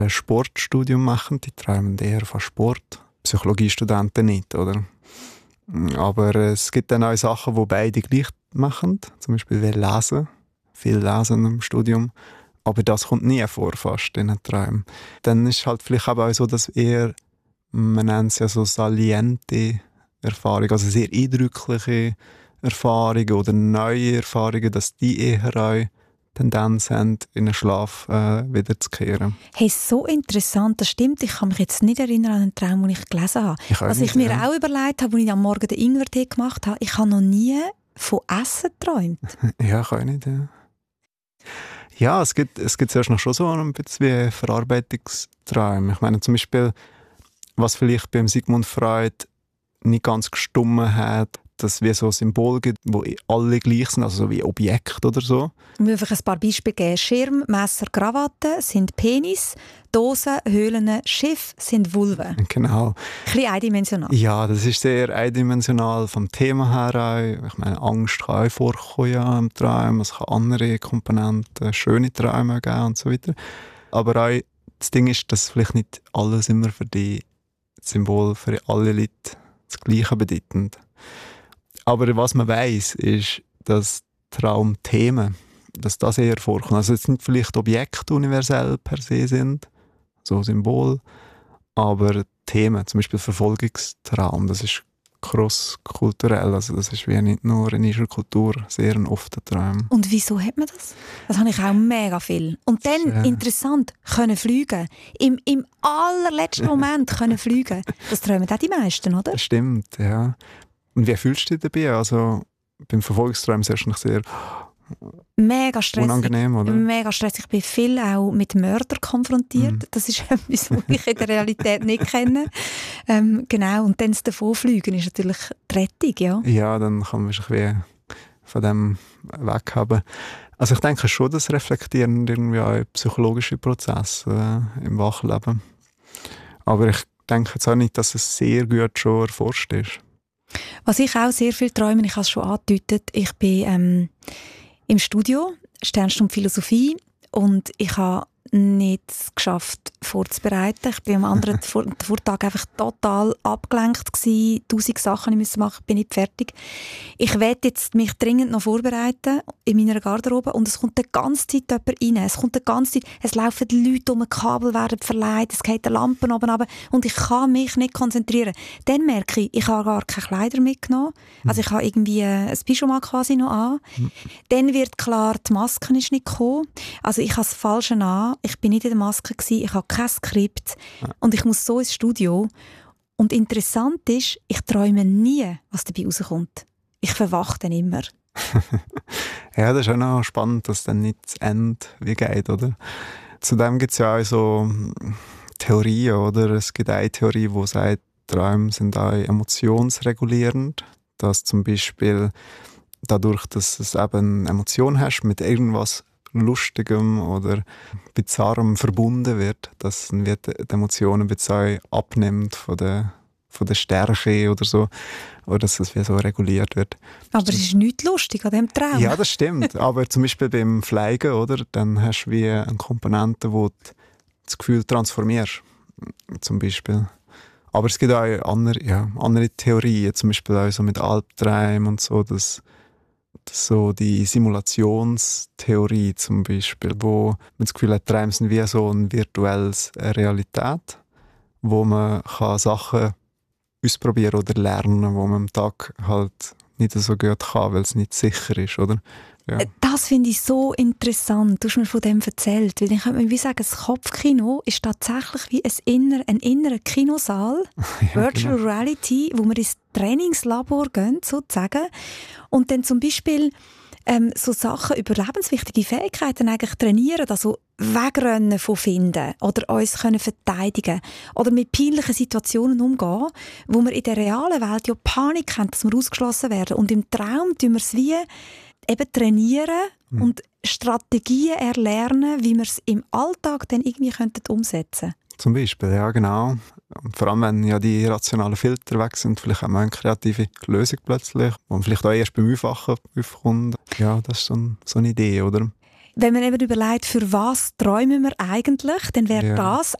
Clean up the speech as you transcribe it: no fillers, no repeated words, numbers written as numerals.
ein Sportstudium machen, die träumen eher von Sport. Psychologiestudenten nicht, oder? Aber es gibt dann auch Sachen, die beide gleich machen. Zum Beispiel will lesen. Viel lesen im Studium. Aber das kommt nie vor, fast in den Träumen. Dann ist halt vielleicht auch so, dass eher, man nennt es ja so saliente Erfahrungen, also sehr eindrückliche Erfahrungen oder neue Erfahrungen, dass die eher auch Tendenz haben, in den Schlaf wiederzukehren. Hey, so interessant, das stimmt. Ich kann mich jetzt nicht erinnern an einen Traum, den ich gelesen habe. Was ich mir auch überlegt habe, als ich am Morgen den Ingwertee gemacht habe, ich habe noch nie von Essen geträumt. Ja, kann ich nicht, ja. Ja, es gibt zuerst noch schon so ein bisschen wie Verarbeitungsträume. Ich meine zum Beispiel, was vielleicht beim Sigmund Freud nicht ganz gestummen hat, dass es wie so Symbole gibt, wo alle gleich sind, also so wie Objekte oder so. Ich will einfach ein paar Beispiele geben. Schirm, Messer, Krawatte sind Penis, Dosen, Höhlen, Schiff sind Vulven. Genau. Ein bisschen eindimensional. Ja, das ist sehr eindimensional vom Thema her auch. Ich meine, Angst kann auch vorkommen ja, im Traum. Es kann andere Komponenten, schöne Träume geben und so weiter. Aber auch das Ding ist, dass vielleicht nicht alles immer für die Symbole für alle Leute das Gleiche bedeutet. Aber was man weiss, ist, dass Traumthemen, dass das eher vorkommt. Also jetzt nicht vielleicht Objekte universell per se sind, so Symbol, aber Themen, zum Beispiel Verfolgungstraum, das ist cross-kulturell, also das ist wie nicht nur in unserer Kultur sehr ein offener Traum. Und wieso hat man das? Das habe ich auch mega viel. Und dann, interessant, können fliegen. Im allerletzten Moment können fliegen. Das träumen auch die meisten, oder? Das stimmt, ja. Und wie fühlst du dich dabei? Also beim Verfolgungstraum ist es noch sehr mega stressig. Unangenehm, oder? Mega stressig. Ich bin viel auch mit Mördern konfrontiert. Das ist etwas, was ich in der Realität nicht kenne. Genau. Und dann das Davonfliegen ist natürlich die Rettung, ja. Ja, dann kann man sich wie von dem weghaben. Also ich denke schon, das reflektieren irgendwie auch psychologische Prozesse im Wachleben. Aber ich denke jetzt auch nicht, dass es sehr gut schon erforscht ist. Was ich auch sehr viel träume, ich habe es schon angedeutet, ich bin im Studio, Sternstunde Philosophie, und ich habe nicht geschafft vorzubereiten. Ich bin am anderen Vortag einfach total abgelenkt gewesen. 1000 Sachen ich machen, bin nicht fertig. Ich werde jetzt mich dringend noch vorbereiten in meiner Garderobe und es kommt die ganze Zeit jemand rein. Es kommt die ganze Zeit, es laufen Leute um, Kabel werden verleiht, es geht die Lampen oben runter und ich kann mich nicht konzentrieren. Dann merke ich habe gar keine Kleider mitgenommen. Also ich habe irgendwie ein Pyjama quasi noch an. Dann wird klar, die Maske ist nicht gekommen. Also ich habe das Falsche an. Ich bin nicht in der Maske gewesen, ich habe kein Skript und ich muss so ins Studio. Und interessant ist, ich träume nie, was dabei rauskommt. Ich verwache dann immer. Ja, das ist auch noch spannend, dass dann nicht das Ende wie geht, oder? Zudem gibt es ja auch so Theorien, oder? Es gibt eine Theorie, die sagt, Träume sind auch emotionsregulierend. Dass zum Beispiel dadurch, dass du eben eine Emotion hast mit irgendwas Lustigem oder Bizarrem verbunden wird, dass die Emotionen ein bisschen abnimmt von der Stärke oder so, oder dass das wie so reguliert wird. Aber es ist nichts lustig an diesem Traum. Ja, das stimmt. Aber zum Beispiel beim Fliegen, oder, dann hast du wie eine Komponente, wo du das Gefühl transformierst, zum Beispiel. Aber es gibt auch andere Theorien, zum Beispiel auch so mit Albträumen und so, dass so die Simulationstheorie zum Beispiel, wo man das Gefühl hat, Träume sind wie so eine virtuelle Realität, wo man kann Sachen ausprobieren oder lernen, wo man am Tag halt nicht so gut kann, weil es nicht sicher ist, oder? Ja. Das finde ich so interessant. Du hast mir von dem erzählt. Weil dann könnte man wie sagen, das Kopfkino ist tatsächlich wie ein innerer Kinosaal, ja, Virtual genau. Reality, wo wir ins Trainingslabor gehen, sozusagen. Und dann zum Beispiel so Sachen, überlebenswichtige Fähigkeiten eigentlich trainieren, also wegrennen von Finden oder uns können verteidigen oder mit peinlichen Situationen umgehen, wo wir in der realen Welt ja Panik haben, dass wir ausgeschlossen werden. Und im Traum tun wir es wie eben trainieren und Strategien erlernen, wie wir es im Alltag dann irgendwie umsetzen könnten. Zum Beispiel, ja genau. Und vor allem, wenn ja die rationalen Filter weg sind, vielleicht haben wir eine kreative Lösung plötzlich, die man vielleicht auch erst beim Aufwachen aufkommt. Ja, das ist so eine Idee, oder? Wenn man eben überlegt, für was träumen wir eigentlich, dann wäre das